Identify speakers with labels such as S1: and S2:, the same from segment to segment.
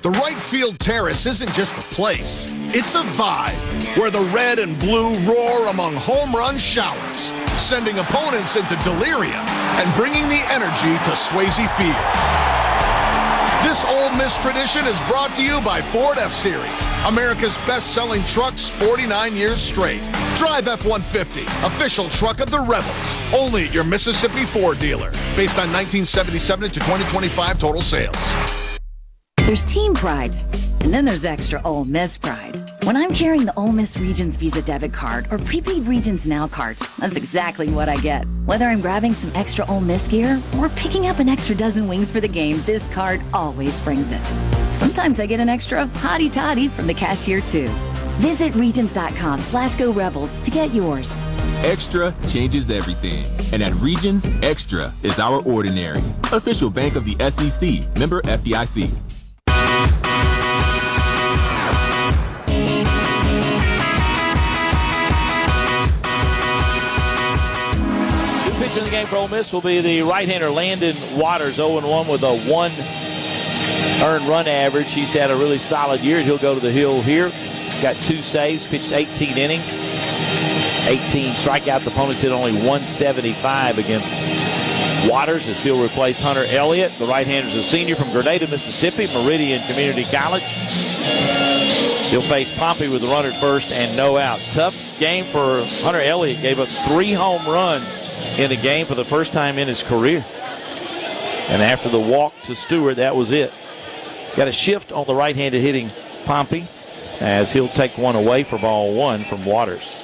S1: The right field terrace isn't just a place, it's a vibe where the red and blue roar among home run showers, sending opponents into delirium and bringing the energy to Swayze Field. This Ole Miss tradition is brought to you by Ford F-Series, America's best-selling trucks 49 years straight. Drive F-150, official truck of the Rebels, only at your Mississippi Ford dealer, based on 1977 to 2025 total sales.
S2: There's team pride, and then there's extra Ole Miss pride. When I'm carrying the Ole Miss Regions Visa debit card or prepaid Regions Now card, that's exactly what I get. Whether I'm grabbing some extra Ole Miss gear or picking up an extra dozen wings for the game, this card always brings it. Sometimes I get an extra hottie toddy from the cashier too. Visit Regions.com/Go Rebels to get yours.
S3: Extra changes everything. And at Regions, Extra is our ordinary. Official bank of the SEC. Member FDIC.
S4: In the game for Ole Miss will be the right-hander Landon Waters, 0-1 with a 1 earned run average. He's had a really solid year. He'll go to the hill here. He's got 2 saves, pitched 18 innings, 18 strikeouts. Opponents hit only 175 against Waters as he'll replace Hunter Elliott. The right-hander's a senior from Grenada, Mississippi, Meridian Community College. He'll face Pompey with a runner at first and no outs. Tough game for Hunter Elliott. Gave up 3 home runs in a game for the first time in his career. And after the walk to Stewart, that was it. Got a shift on the right-handed hitting Pompey as he'll take one away for ball 1 from Waters.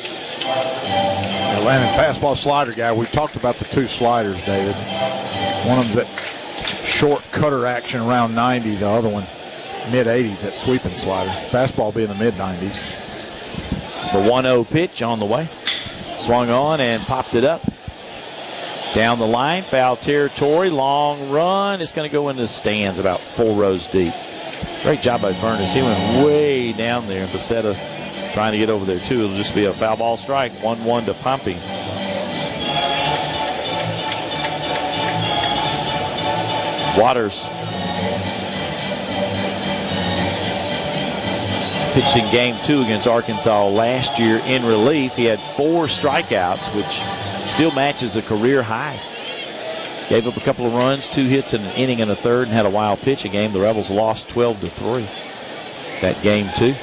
S5: Landon, fastball slider guy. We talked about the 2 sliders, David. One of them's that short cutter action around 90. The other one, mid-80s, that sweeping slider. Fastball be in the mid-90s.
S4: The 1-0 pitch on the way. Swung on and popped it up. Down the line, foul territory, long run. It's going to go into the stands about 4 rows deep. Great job by Furness. He went way down there. Becerra trying to get over there, too. It'll just be a foul ball strike. 1-1 to Pompey. Waters pitched in game 2 against Arkansas last year in relief. He had 4 strikeouts, which still matches a career high. Gave up a couple of runs, 2 hits in an inning and a third, and had a wild pitch a game. The Rebels lost 12-3 that game 2.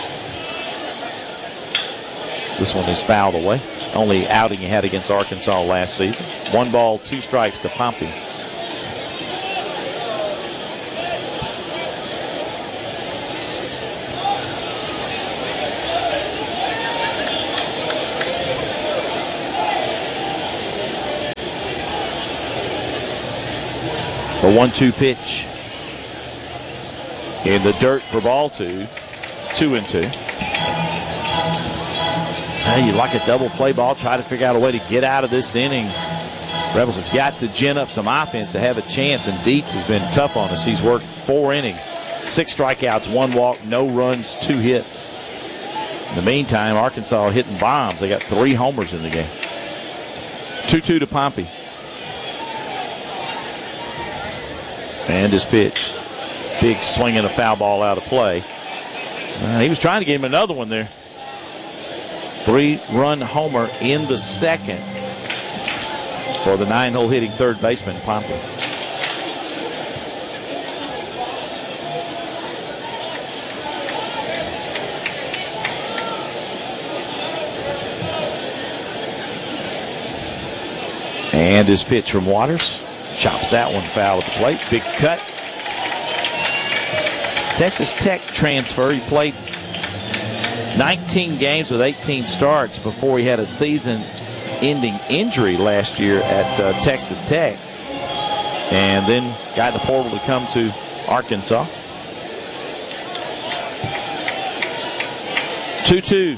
S4: This one is fouled away. Only outing he had against Arkansas last season. 1 ball, 2 strikes to Pompey. The 1-2 pitch in the dirt for ball 2. 2-2. Hey, you like a double play ball. Try to figure out a way to get out of this inning. Rebels have got to gin up some offense to have a chance, and Dietz has been tough on us. He's worked 4 innings, 6 strikeouts, 1 walk, no runs, 2 hits. In the meantime, Arkansas hitting bombs. They got 3 homers in the game. 2-2 to Pompey. And his pitch. Big swing and a foul ball out of play. He was trying to get him another one there. 3-run homer in the second for the 9-hole hitting third baseman, Pompey. And his pitch from Waters. Chops that one foul at the plate. Big cut. Texas Tech transfer. He played 19 games with 18 starts before he had a season-ending injury last year at Texas Tech. And then got in the portal to come to Arkansas. 2-2.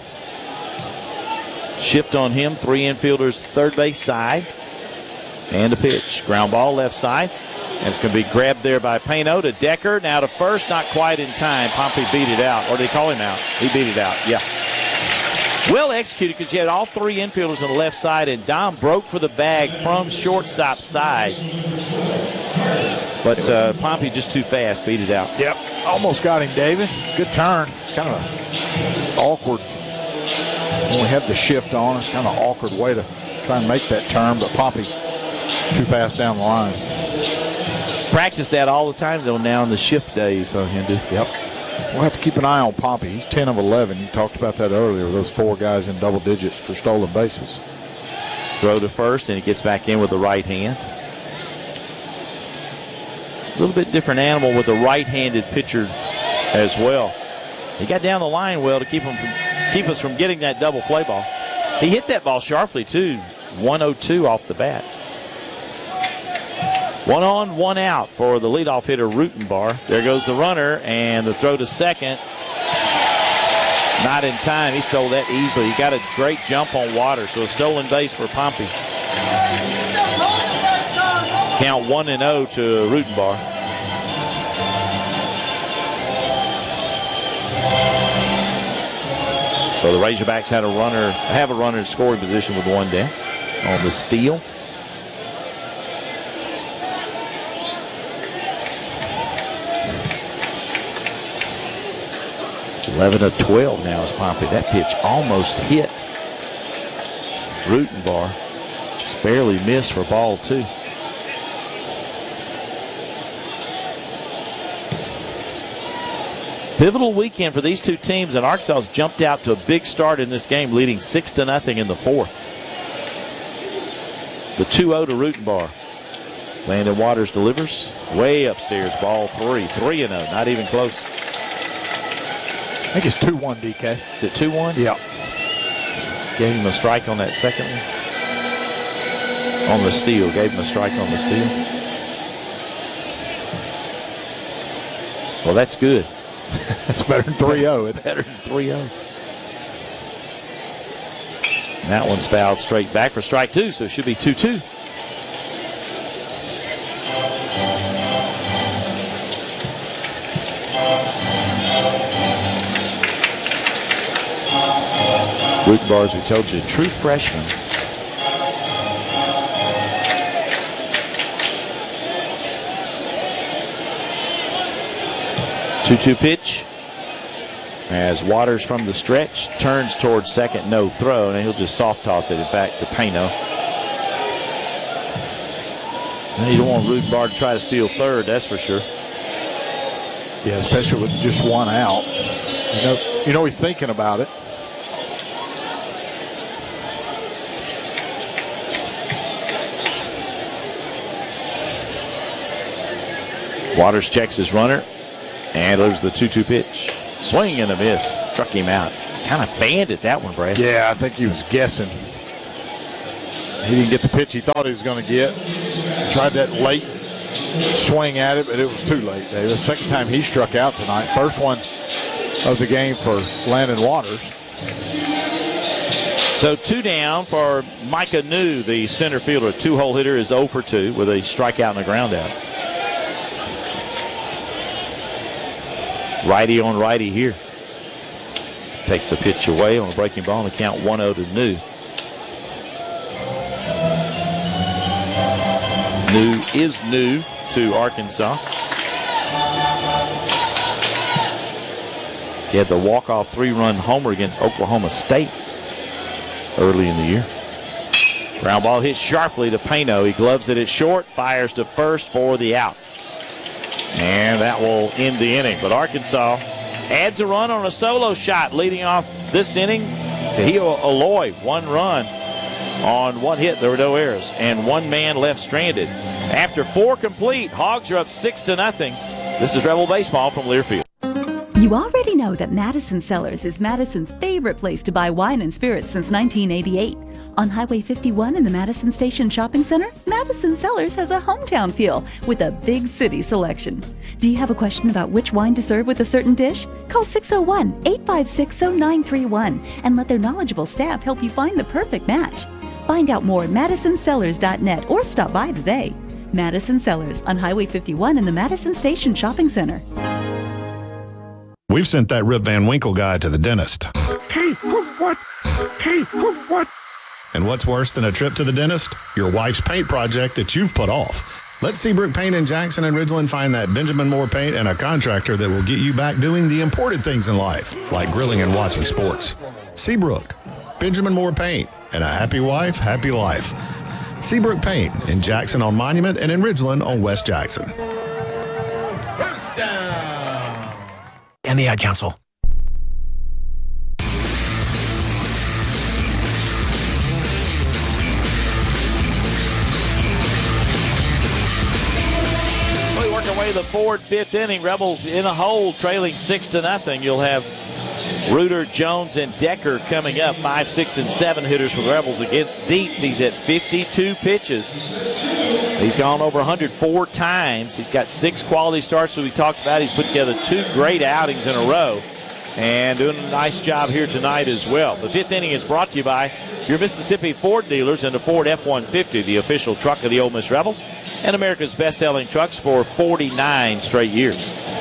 S4: Shift on him. 3 infielders, third base side. And a pitch. Ground ball left side. And it's going to be grabbed there by Payno to Decker. Now to first, not quite in time. Pompey beat it out. Or did they call him out? He beat it out, yeah. Well executed because you had all 3 infielders on the left side, and Dom broke for the bag from shortstop side. But Pompey just too fast, beat it out.
S5: Yep, almost got him, David. Good turn. It's kind of awkward when we have the shift on. It's kind of an awkward way to try and make that turn, but Pompey too fast down the line.
S4: Practice that all the time, though, now in the shift days, Hindu.
S5: Yep. We'll have to keep an eye on Pompey. He's 10 of 11. You talked about that earlier, those 4 guys in double digits for stolen bases.
S4: Throw to first, and he gets back in with the right hand. A little bit different animal with a right-handed pitcher as well. He got down the line well to keep us from getting that double play ball. He hit that ball sharply, too. 102 off the bat. 1 on, 1 out for the leadoff hitter, Rutenbar. There goes the runner, and the throw to second. Not in time. He stole that easily. He got a great jump on Waters, so a stolen base for Pompey. Count 1-0 to Rutenbar. So the Razorbacks have a runner in scoring position with 1 down on the steal. Eleven of 12 now is Pompey. That pitch almost hit Rutenbar. Just barely missed for ball 2. Pivotal weekend for these two teams, and Arkansas has jumped out to a big start in this game, leading 6-0 in the 4th. The 2-0 to Rutenbar. Landon Waters delivers way upstairs, ball 3. 3-0, not even close.
S5: I think it's 2-1, DK.
S4: Is it 2-1?
S5: Yeah.
S4: Gave him a strike on that second one. On the steal. Gave him a strike on the steal. Well, that's good.
S5: That's better than 3-0.
S4: Better than 3-0. That one's fouled straight back for strike 2, so it should be 2-2. Rutenbar, as we told you, a true freshman. Two-two pitch. As Waters from the stretch turns towards second, no throw, and he'll just soft toss it, in fact, to Payno. And you don't want Rutenbar to try to steal third, that's for sure.
S5: Yeah, especially with just 1 out. You know he's thinking about it.
S4: Waters checks his runner and delivers the 2-2 pitch. Swing and a miss. Struck him out. Kind of fanned at that one, Brad.
S5: Yeah, I think he was guessing. He didn't get the pitch he thought he was going to get. Tried that late swing at it, but it was too late, Dave. The second time he struck out tonight. First one of the game for Landon Waters.
S4: So 2 down for Micah New, the center fielder. 2-hole hitter is 0 for 2 with a strikeout and a ground out. Righty on righty here. Takes the pitch away on a breaking ball and the count 1-0 to New. New is new to Arkansas. He had the walk-off 3-run homer against Oklahoma State early in the year. Ground ball hit sharply to Payno. He gloves it at short, fires to first for the out. And that will end the inning. But Arkansas adds a run on a solo shot leading off this inning. Kahio Aloy, 1 run on 1 hit. There were no errors. And 1 man left stranded. After 4 complete, Hogs are up 6-0. This is Rebel Baseball from Learfield.
S6: You already know that Madison Cellars is Madison's favorite place to buy wine and spirits since 1988. On Highway 51 in the Madison Station Shopping Center, Madison Cellars has a hometown feel with a big city selection. Do you have a question about which wine to serve with a certain dish? Call 601-856-0931 and let their knowledgeable staff help you find the perfect match. Find out more at MadisonCellars.net or stop by today. Madison Cellars on Highway 51 in the Madison Station Shopping Center.
S7: We've sent that Rip Van Winkle guy to the dentist.
S8: Hey, what? Hey, what?
S7: And what's worse than a trip to the dentist? Your wife's paint project that you've put off. Let Seabrook Paint in Jackson and Ridgeland find that Benjamin Moore paint and a contractor that will get you back doing the important things in life, like grilling and watching sports. Seabrook, Benjamin Moore Paint, and a happy wife, happy life. Seabrook Paint in Jackson on Monument and in Ridgeland on West Jackson.
S1: First down.
S9: And the Ad Council.
S4: We work our way to the fourth, fifth inning. Rebels in a hole, trailing 6-0. You'll have Reuter, Jones, and Decker coming up. 5, 6, and 7 hitters for the Rebels against Dietz. He's at 52 pitches. He's gone over 104 times. He's got 6 quality starts, as we talked about. He's put together 2 great outings in a row and doing a nice job here tonight as well. The fifth inning is brought to you by your Mississippi Ford dealers and the Ford F-150, the official truck of the Ole Miss Rebels, and America's best-selling trucks for 49 straight years.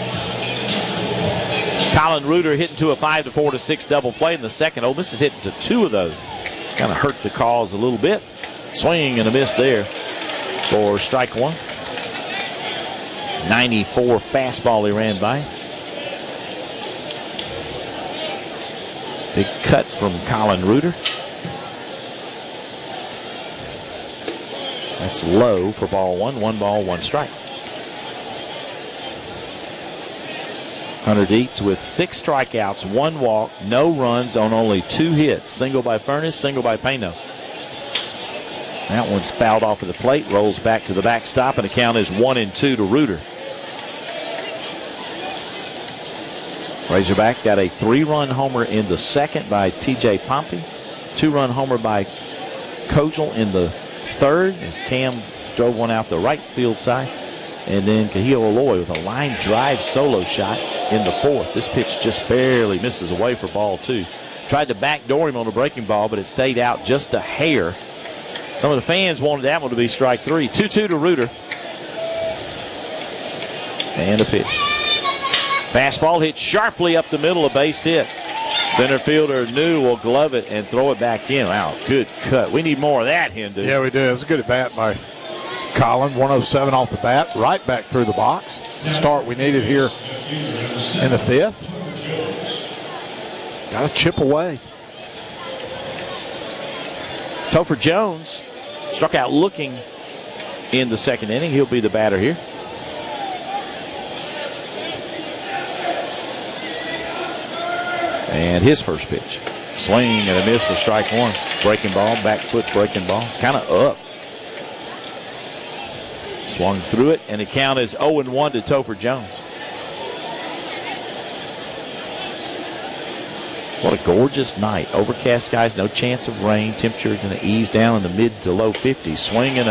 S4: Colin Reuter hitting to a 5-4 to 6 double play in the second. Ole Miss is hitting to 2 of those. It's kind of hurt the cause a little bit. Swing and a miss there for strike one. 94 fastball he ran by. Big cut from Colin Reuter. That's low for ball one. 1 ball, 1 strike. Hunter Dietz with 6 strikeouts, 1 walk, no runs on only 2 hits. Single by Furness, single by Payno. That one's fouled off of the plate, rolls back to the backstop, and the count is 1-2 to Reuter. Razorbacks got a 3-run homer in the second by T.J. Pompey, 2-run homer by Kogel in the third as Cam drove one out the right field side. And then Kahio Aloy with a line drive solo shot in the fourth. This pitch just barely misses away for ball 2. Tried to backdoor him on the breaking ball, but it stayed out just a hair. Some of the fans wanted that one to be strike 3. 2-2 to Reuter. And a pitch. Fastball hit sharply up the middle, a base hit. Center fielder New will glove it and throw it back in. Wow, good cut. We need more of that, Hindu.
S5: Yeah, we do. It's a good at bat by Colin. 107 off the bat, right back through the box. It's the start we needed here in the 5th. Got to chip away.
S4: Topher Jones struck out looking in the second inning. He'll be the batter here. And his first pitch. Swing and a miss for strike 1. Breaking ball, back foot breaking ball. It's kind of up. Swung through it, and the count is 0-1 to Topher Jones. What a gorgeous night. Overcast skies, no chance of rain. Temperature going to ease down in the mid to low 50s. Swing and a